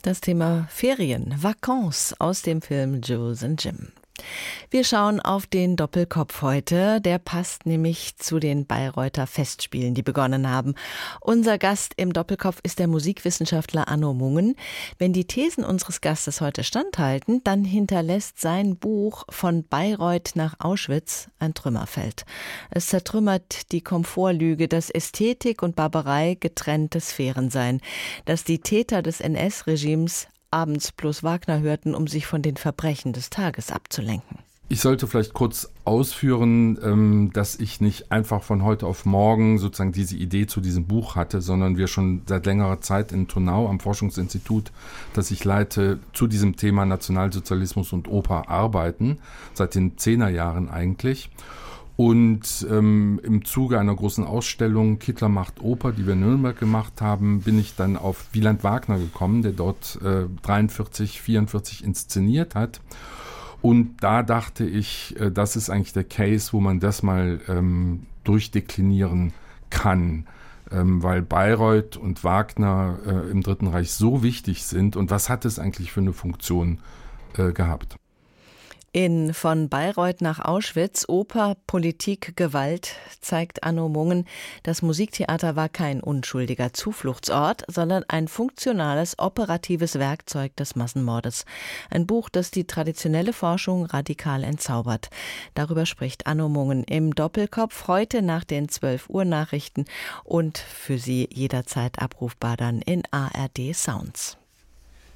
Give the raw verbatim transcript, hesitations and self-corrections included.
Das Thema Ferien, Vacances aus dem Film Jules and Jim. Wir schauen auf den Doppelkopf heute. Der passt nämlich zu den Bayreuther Festspielen, die begonnen haben. Unser Gast im Doppelkopf ist der Musikwissenschaftler Anno Mungen. Wenn die Thesen unseres Gastes heute standhalten, dann hinterlässt sein Buch Von Bayreuth nach Auschwitz ein Trümmerfeld. Es zertrümmert die Komfortlüge, dass Ästhetik und Barbarei getrennte Sphären seien, dass die Täter des N S-Regimes abends bloß Wagner hörten, um sich von den Verbrechen des Tages abzulenken. Ich sollte vielleicht kurz ausführen, dass ich nicht einfach von heute auf morgen sozusagen diese Idee zu diesem Buch hatte, sondern wir schon seit längerer Zeit in Turnau am Forschungsinstitut, das ich leite, zu diesem Thema Nationalsozialismus und Oper arbeiten, seit den Zehnerjahren eigentlich. Und ähm, im Zuge einer großen Ausstellung Hitler macht Oper, die wir in Nürnberg gemacht haben, bin ich dann auf Wieland Wagner gekommen, der dort äh, dreiundvierzig, vierundvierzig inszeniert hat. Und da dachte ich, äh, das ist eigentlich der Case, wo man das mal ähm, durchdeklinieren kann, ähm, weil Bayreuth und Wagner äh, im Dritten Reich so wichtig sind. Und was hat es eigentlich für eine Funktion äh, gehabt? In Von Bayreuth nach Auschwitz, Oper, Politik, Gewalt zeigt Anno Mungen, das Musiktheater war kein unschuldiger Zufluchtsort, sondern ein funktionales, operatives Werkzeug des Massenmordes. Ein Buch, das die traditionelle Forschung radikal entzaubert. Darüber spricht Anno Mungen im Doppelkopf heute nach den zwölf Uhr Nachrichten und für Sie jederzeit abrufbar dann in A R D Sounds.